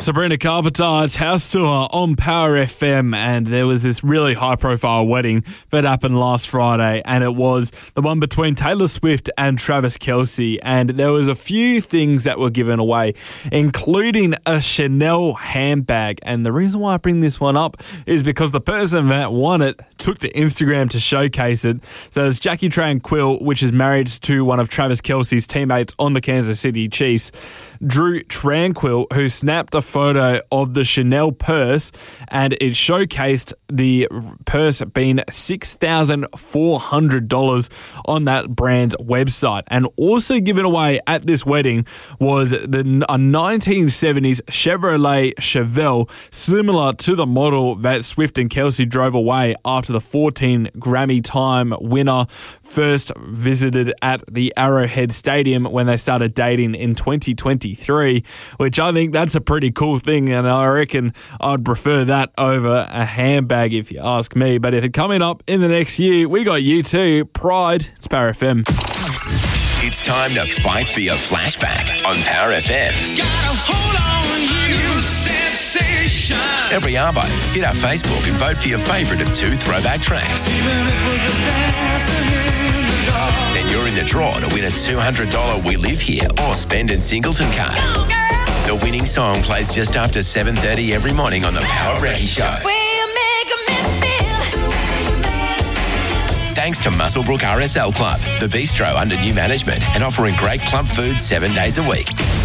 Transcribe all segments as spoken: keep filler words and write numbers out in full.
Sabrina Carpenter's house tour on Power F M, and there was this really high-profile wedding that happened last Friday, and it was the one between Taylor Swift and Travis Kelce, and there was a few things that were given away, including a Chanel handbag. And the reason why I bring this one up is because the person that won it took to Instagram to showcase it. So it's Jackie Tranquil, which is married to one of Travis Kelce's teammates on the Kansas City Chiefs, Drew Tranquil, who snapped a photo of the Chanel purse, and it showcased the purse being six thousand four hundred dollars on that brand's website. And also given away at this wedding was the a nineteen seventies Chevrolet Chevelle, similar to the model that Swift and Kelce drove away after the fourteen Grammy Time winner first visited at the Arrowhead Stadium when they started dating in twenty twenty-three, which I think that's a pretty cool thing, and I reckon I'd prefer that over a handbag if you ask me. But if it's coming up in the next year, we got you too. Pride. It's Power F M. It's time to fight for your flashback on Power F M. Gotta hold on, you sensation. Every arvo, hit our Facebook and vote for your favourite of two throwback tracks. Even if we're just dancing in the dark. Then you're in the draw to win a two hundred dollars We Live Here or Spend in Singleton card. Go, girl. The winning song plays just after seven thirty every morning on the Power Brekkie Show. Thanks to Muswellbrook R S L Club, the bistro under new management and offering great club food seven days a week.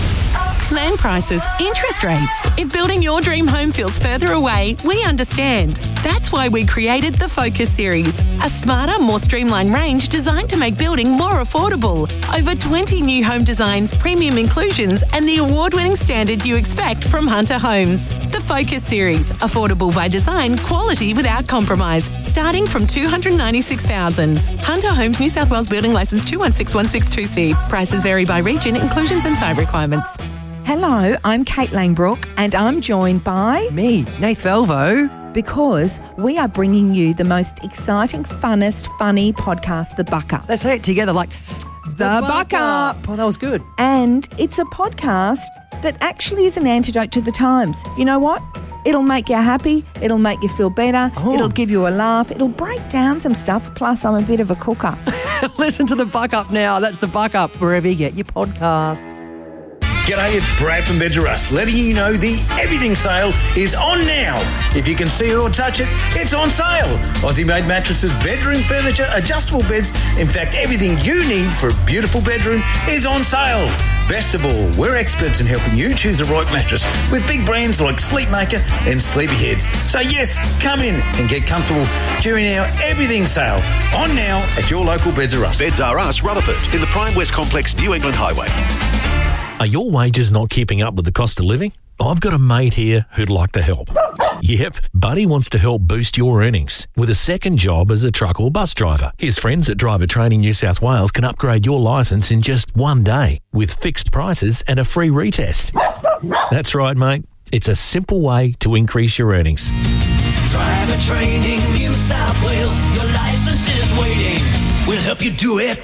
Land prices, interest rates. If building your dream home feels further away, we understand. That's why we created the Focus Series, a smarter, more streamlined range designed to make building more affordable. Over twenty new home designs, premium inclusions, and the award-winning standard you expect from Hunter Homes. The Focus Series, affordable by design, quality without compromise, starting from two hundred ninety-six thousand dollars. Hunter Homes, New South Wales Building Licence two one six one six two C. Prices vary by region, inclusions and site requirements. Hello, I'm Kate Langbrook, and I'm joined by... Me, Nath Velvo. Because we are bringing you the most exciting, funnest, funny podcast, The Buck Up. Let's say it together like... The, the Buck, Buck Up. Up. Oh, that was good. And it's a podcast that actually is an antidote to the times. You know what? It'll make you happy. It'll make you feel better. Oh. It'll give you a laugh. It'll break down some stuff. Plus, I'm a bit of a cooker. Listen to The Buck Up now. That's The Buck Up, wherever you get your podcasts. G'day, it's Brad from Beds R Us, letting you know the everything sale is on now. If you can see it or touch it, it's on sale. Aussie-made mattresses, bedroom furniture, adjustable beds. In fact, everything you need for a beautiful bedroom is on sale. Best of all, we're experts in helping you choose the right mattress with big brands like Sleepmaker and Sleepyhead. So yes, come in and get comfortable during our everything sale. On now at your local Beds R Us. Beds R Us, Rutherford, in the Prime West Complex, New England Highway. Are your wages not keeping up with the cost of living? I've got a mate here who'd like to help. Yep, Buddy wants to help boost your earnings with a second job as a truck or bus driver. His friends at Driver Training New South Wales can upgrade your licence in just one day with fixed prices and a free retest. That's right, mate. It's a simple way to increase your earnings. Driver Training New South Wales, your licence is waiting. We'll help you do it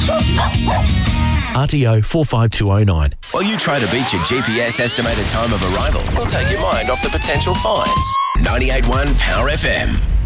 right. R T O four five two oh nine. While you try to beat your G P S estimated time of arrival, we'll take your mind off the potential fines. ninety-eight point one Power F M.